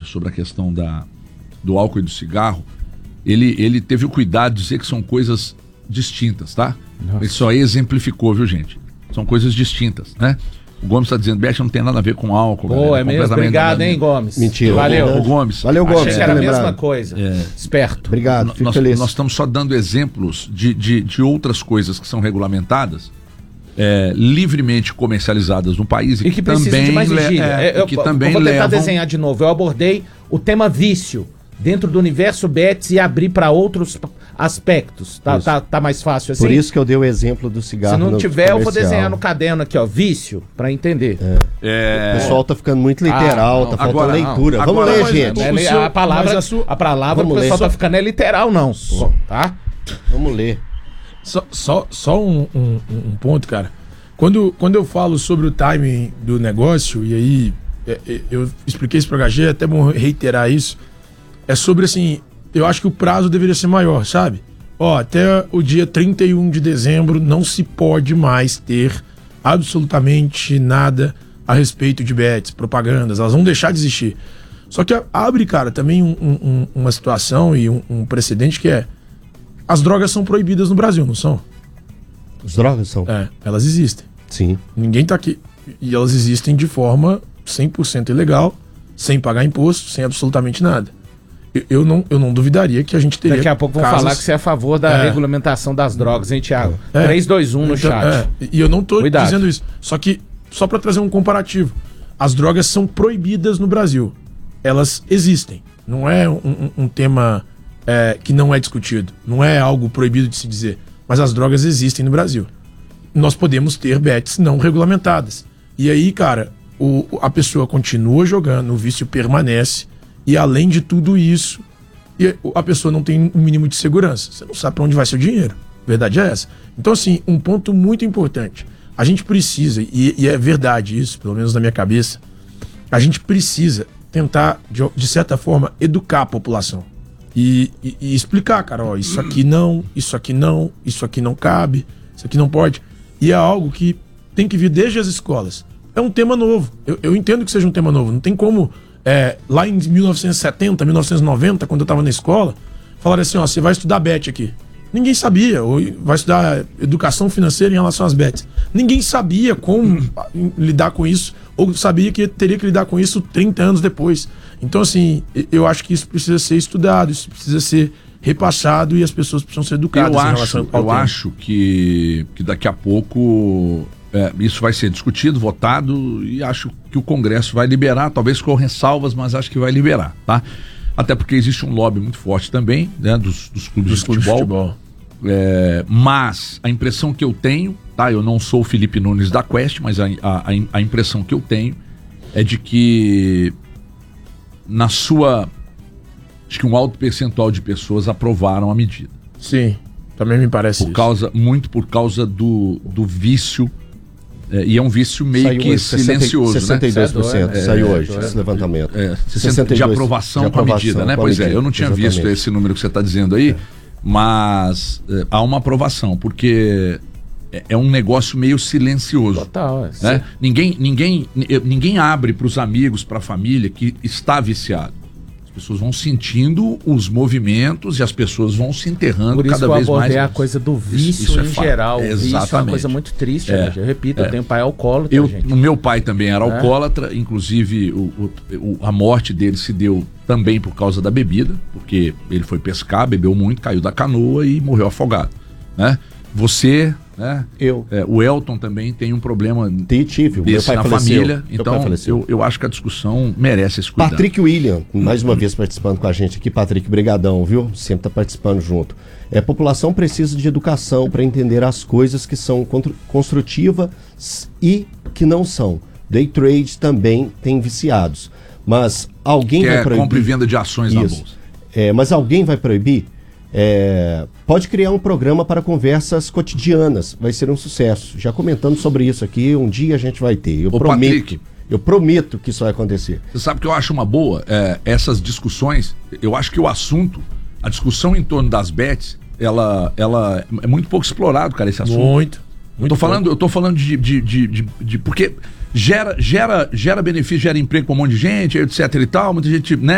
sobre a questão do álcool e do cigarro, ele teve o cuidado de dizer que são coisas distintas, tá? Nossa. Ele só exemplificou, viu, gente? São coisas distintas, né? O Gomes está dizendo, Beth, não tem nada a ver com álcool. Pô, é mesmo? Obrigado, hein, Gomes? Mentira. Valeu. O Gomes. Valeu, Gomes. Achei que era a mesma coisa. Esperto. Obrigado, fico feliz. Nós estamos só dando exemplos de outras coisas que são regulamentadas, livremente comercializadas no país e que precisam também de mais vigília. que também vou tentar levam... desenhar de novo. Eu abordei o tema vício dentro do universo Bets e abrir para outros aspectos. Tá mais fácil assim? Por isso que eu dei o exemplo do cigarro. Se não tiver, eu vou desenhar no caderno aqui, ó, vício, para entender. O pessoal tá ficando muito literal, tá faltando agora, leitura. Vamos ler, gente. A palavra que o pessoal tá ficando é literal, não. Tá? Vamos ler. Só um ponto, cara. Quando eu falo sobre o timing do negócio, e aí eu expliquei isso pra HG, é até bom reiterar isso, é sobre assim, eu acho que o prazo deveria ser maior, sabe? Até o dia 31 de dezembro não se pode mais ter absolutamente nada a respeito de bets, propagandas, elas vão deixar de existir. Só que abre, cara, também uma situação e um precedente que as drogas são proibidas no Brasil, não são? As drogas são? Elas existem. Sim. Ninguém tá aqui. E elas existem de forma 100% ilegal, sem pagar imposto, sem absolutamente nada. Eu não duvidaria que a gente teria. Daqui a pouco vão falar que você é a favor da regulamentação das drogas, hein, Thiago? 3, 2, 1 no chat. E eu não tô dizendo isso. Só pra trazer um comparativo. As drogas são proibidas no Brasil. Elas existem. Não é um tema que não é discutido. Não é algo proibido de se dizer. Mas as drogas existem no Brasil. Nós podemos ter bets não regulamentadas. E aí, cara, a pessoa continua jogando, o vício permanece. E além de tudo isso, a pessoa não tem um mínimo de segurança. Você não sabe para onde vai seu dinheiro. A verdade é essa. Então, assim, um ponto muito importante. A gente precisa, e é verdade isso, pelo menos na minha cabeça, a gente precisa tentar, de certa forma, educar a população. E explicar, cara, isso aqui não, isso aqui não, isso aqui não cabe, isso aqui não pode. E é algo que tem que vir desde as escolas. É um tema novo. Eu entendo que seja um tema novo. Não tem como... lá em 1970, 1990, quando eu estava na escola, falaram assim, você vai estudar bet aqui. Ninguém sabia, ou vai estudar educação financeira em relação às bets. Ninguém sabia como lidar com isso, ou sabia que teria que lidar com isso 30 anos depois. Então, assim, eu acho que isso precisa ser estudado, isso precisa ser repassado e as pessoas precisam ser educadas em relação ao tema. Eu acho que daqui a pouco... isso vai ser discutido, votado, e acho que o Congresso vai liberar, talvez com ressalvas, mas acho que vai liberar, tá? Até porque existe um lobby muito forte também, né, dos clubes de futebol. Mas a impressão que eu tenho, tá? Eu não sou o Felipe Nunes da Quest, mas a impressão que eu tenho é de que acho que um alto percentual de pessoas aprovaram a medida. Sim, também me parece muito por causa do vício. E é um vício meio que silencioso, 62%, né? Saiu hoje esse levantamento. 62% de aprovação com a medida, né? Pois eu não tinha visto esse número que você está dizendo aí, mas há uma aprovação, porque é um negócio meio silencioso. Total. Né? Ninguém abre para os amigos, para a família que está viciado. As pessoas vão sentindo os movimentos e as pessoas vão se enterrando cada vez mais. É a coisa do vício em geral. Exatamente. Vício é uma coisa muito triste, né? Eu repito, eu tenho um pai alcoólatra, O meu pai também era alcoólatra, inclusive a morte dele se deu também por causa da bebida, porque ele foi pescar, bebeu muito, caiu da canoa e morreu afogado, né? Você, né? O Elton também tem um problema tive. Meu pai na faleceu. Família. Então, eu acho que a discussão merece esse cuidado. Patrick William, mais uma vez participando com a gente aqui. Patrick, brigadão, viu? Sempre tá participando junto. A população precisa de educação para entender as coisas que são construtivas e que não são. Day trade também tem viciados. Mas alguém vai proibir... compra e venda de ações na bolsa. Mas alguém vai proibir? Pode criar um programa para conversas cotidianas, vai ser um sucesso. Já comentando sobre isso aqui, um dia a gente vai ter. Eu prometo que isso vai acontecer. Você sabe que eu acho uma boa essas discussões. Eu acho que a discussão em torno das bets, ela é muito pouco explorado, cara, esse assunto. Eu tô falando de porque gera benefício, gera emprego para um monte de gente, etc e tal, muita gente, né?